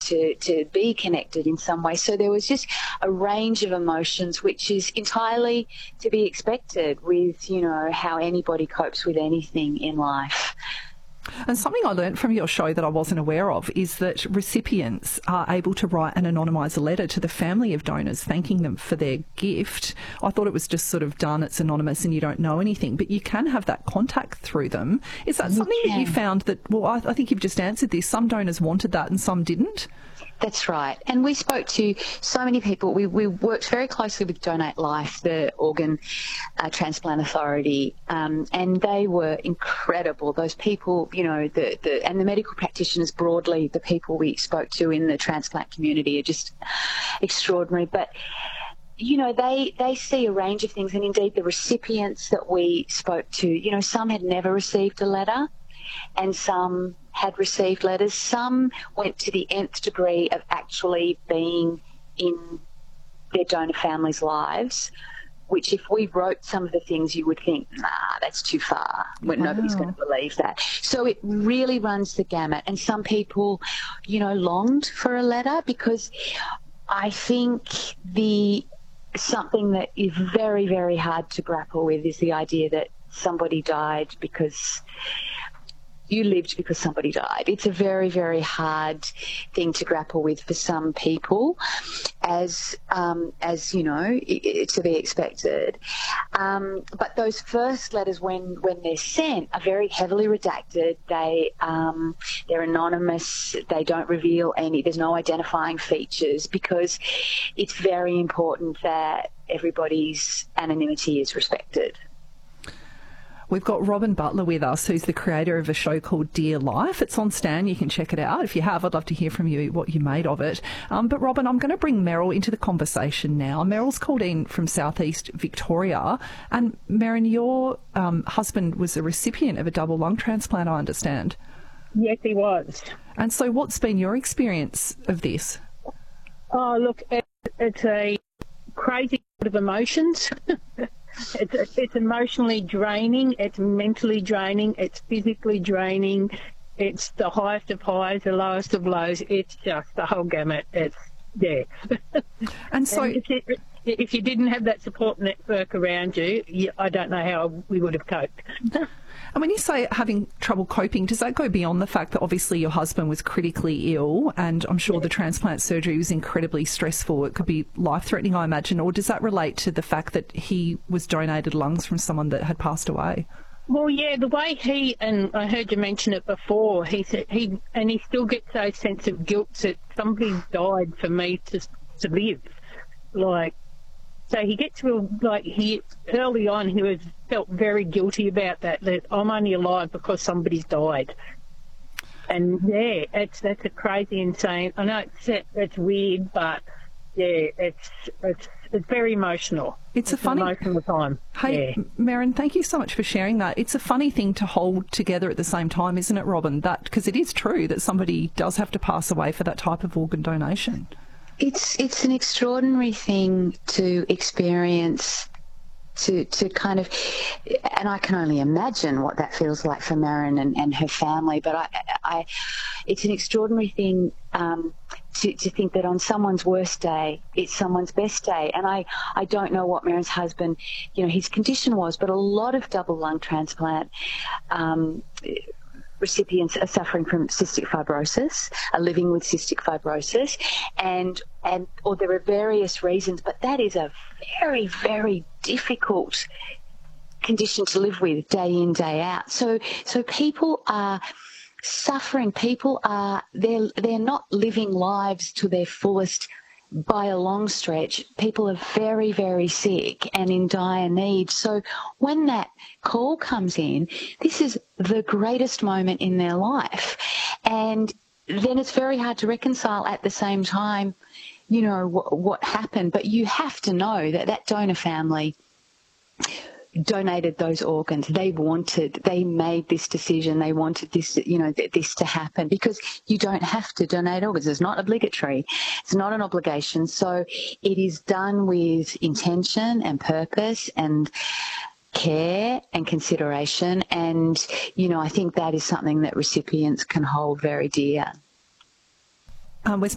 to be connected in some way. So there was just a range of emotions, which is entirely to be expected with, you know, how anybody copes with anything in life. And something I learned from your show that I wasn't aware of is that recipients are able to write an anonymised letter to the family of donors thanking them for their gift. I thought it was just sort of done, it's anonymous and you don't know anything, but you can have that contact through them. Is that something that you found that, well, I think you've just answered this, some donors wanted that and some didn't? That's right. And we spoke to so many people. We worked very closely with Donate Life, the organ transplant authority, and they were incredible. Those people, you know, and the medical practitioners broadly, the people we spoke to in the transplant community are just extraordinary. But you know, they see a range of things, and indeed the recipients that we spoke to, you know, some had never received a letter and some had received letters. Some went to the nth degree of actually being in their donor families' lives, which if we wrote some of the things you would think, nah, that's too far. Wow. Nobody's going to believe that. So it really runs the gamut. And some people, you know, longed for a letter, because I think something that is very, very hard to grapple with is the idea that somebody died because you lived because somebody died. It's a very, very hard thing to grapple with for some people, as you know, to be expected. But those first letters, when they're sent, are very heavily redacted. They're anonymous. They don't reveal any. There's no identifying features, because it's very important that everybody's anonymity is respected. We've got Robin Butler with us, who's the creator of a show called Dear Life. It's on Stan. You can check it out. If you have, I'd love to hear from you what you made of it. But Robin, I'm going to bring Meryl into the conversation now. Meryl's called in from southeast Victoria. And Meryn, your husband was a recipient of a double lung transplant, I understand. Yes, he was. And so what's been your experience of this? Oh, look, it's a crazy lot of emotions. It's emotionally draining, it's mentally draining, it's physically draining, it's the highest of highs, the lowest of lows. It's just the whole gamut. It's there. And so, if you didn't have that support network around you, I don't know how we would have coped. And when you say having trouble coping, does that go beyond the fact that obviously your husband was critically ill, and I'm sure the transplant surgery was incredibly stressful? It could be life-threatening, I imagine. Or does that relate to the fact that he was donated lungs from someone that had passed away? Well, yeah, the way and I heard you mention it before, he said he still gets those sense of guilt that somebody died for me to live. So he gets real, early on he felt very guilty about that I'm only alive because somebody's died. And yeah, that's a crazy, insane, I know it's weird, but yeah, it's very emotional. It's a funny, emotional time. Hey, yeah. Meryn, thank you so much for sharing that. It's a funny thing to hold together at the same time, isn't it, Robin? Because it is true that somebody does have to pass away for that type of organ donation. It's an extraordinary thing to experience, to kind of, and I can only imagine what that feels like for Meryn and her family, but it's an extraordinary thing to think that on someone's worst day, it's someone's best day. And I don't know what Meryn's husband, you know, his condition was, but a lot of double lung transplant recipients are suffering from cystic fibrosis, are living with cystic fibrosis, or there are various reasons, but that is a very, very difficult condition to live with day in, day out. So people are suffering. People are, they're not living lives to their fullest by a long stretch. People are very, very sick and in dire need. So when that call comes in, this is the greatest moment in their life. And then it's very hard to reconcile at the same time, you know, what happened. But you have to know that donor family donated those organs. They made this decision. They wanted this, you know, this to happen, because you don't have to donate organs. It's not obligatory. It's not an obligation. So it is done with intention and purpose and care and consideration. And, you know, I think that is something that recipients can hold very dear. We're